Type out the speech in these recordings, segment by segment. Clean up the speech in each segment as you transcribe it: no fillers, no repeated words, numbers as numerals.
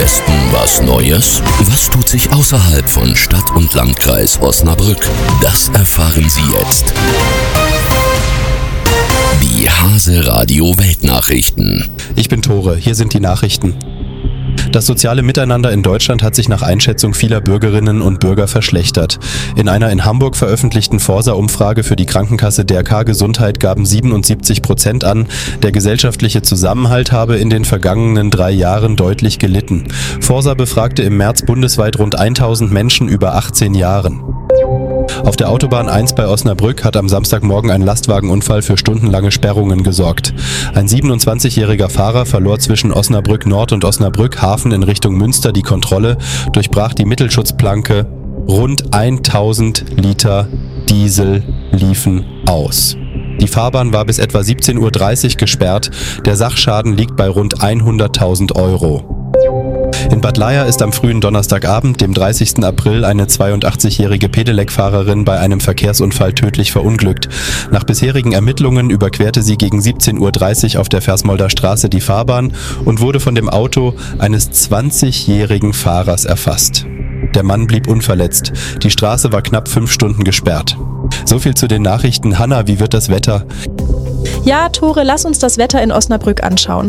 Westen was Neues? Was tut sich außerhalb von Stadt und Landkreis Osnabrück? Das erfahren Sie jetzt. Die Hase Radio Weltnachrichten. Ich bin Tore, hier sind die Nachrichten. Das soziale Miteinander in Deutschland hat sich nach Einschätzung vieler Bürgerinnen und Bürger verschlechtert. In einer in Hamburg veröffentlichten Forsa-Umfrage für die Krankenkasse DRK Gesundheit gaben 77% an, der gesellschaftliche Zusammenhalt habe in den vergangenen 3 Jahren deutlich gelitten. Forsa befragte im März bundesweit rund 1000 Menschen über 18 Jahren. Auf der Autobahn 1 bei Osnabrück hat am Samstagmorgen ein Lastwagenunfall für stundenlange Sperrungen gesorgt. Ein 27-jähriger Fahrer verlor zwischen Osnabrück Nord und Osnabrück Hafen in Richtung Münster die Kontrolle, durchbrach die Mittelschutzplanke. Rund 1000 Liter Diesel liefen aus. Die Fahrbahn war bis etwa 17:30 Uhr gesperrt. Der Sachschaden liegt bei rund 100.000 Euro. In Bad Laier ist am frühen Donnerstagabend, dem 30. April, eine 82-jährige Pedelec-Fahrerin bei einem Verkehrsunfall tödlich verunglückt. Nach bisherigen Ermittlungen überquerte sie gegen 17:30 Uhr auf der Versmolder Straße die Fahrbahn und wurde von dem Auto eines 20-jährigen Fahrers erfasst. Der Mann blieb unverletzt. Die Straße war knapp 5 Stunden gesperrt. So viel zu den Nachrichten. Hanna, wie wird das Wetter? Ja, Tore, lass uns das Wetter in Osnabrück anschauen.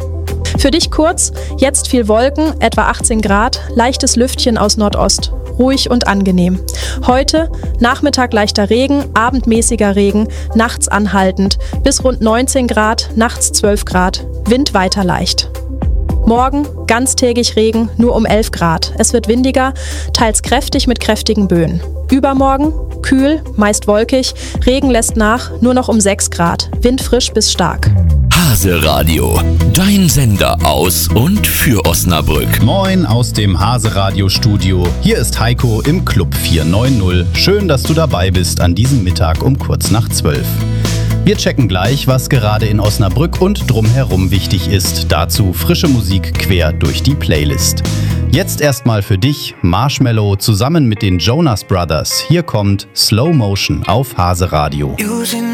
Für dich kurz, jetzt viel Wolken, etwa 18 Grad, leichtes Lüftchen aus Nordost. Ruhig und angenehm. Heute Nachmittag leichter Regen, abendmäßiger Regen, nachts anhaltend, bis rund 19 Grad, nachts 12 Grad, Wind weiter leicht. Morgen ganztägig Regen, nur um 11 Grad. Es wird windiger, teils kräftig mit kräftigen Böen. Übermorgen kühl, meist wolkig, Regen lässt nach, nur noch um 6 Grad, Wind frisch bis stark. Hase Radio, dein Sender aus und für Osnabrück. Moin aus dem Hase Radio Studio. Hier ist Heiko im Club 490. Schön, dass du dabei bist an diesem Mittag um kurz nach 12. Wir checken gleich, was gerade in Osnabrück und drumherum wichtig ist. Dazu frische Musik quer durch die Playlist. Jetzt erstmal für dich Marshmello zusammen mit den Jonas Brothers. Hier kommt Slow Motion auf Hase Radio.